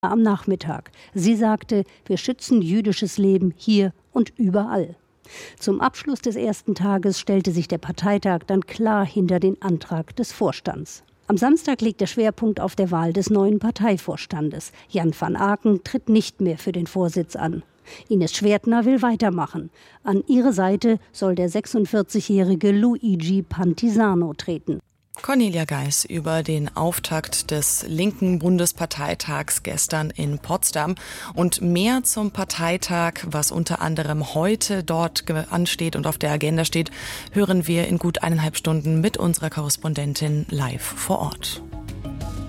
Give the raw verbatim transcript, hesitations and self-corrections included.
am Nachmittag. Sie sagte, wir schützen jüdisches Leben hier und überall. Zum Abschluss des ersten Tages stellte sich der Parteitag dann klar hinter den Antrag des Vorstands. Am Samstag liegt der Schwerpunkt auf der Wahl des neuen Parteivorstandes. Jan van Aken tritt nicht mehr für den Vorsitz an. Ines Schwertner will weitermachen. An ihre Seite soll der sechsundvierzigjährige Luigi Pantisano treten. Cornelia Geis über den Auftakt des linken Bundesparteitags gestern in Potsdam und mehr zum Parteitag, was unter anderem heute dort ansteht und auf der Agenda steht, hören wir in gut eineinhalb Stunden mit unserer Korrespondentin live vor Ort.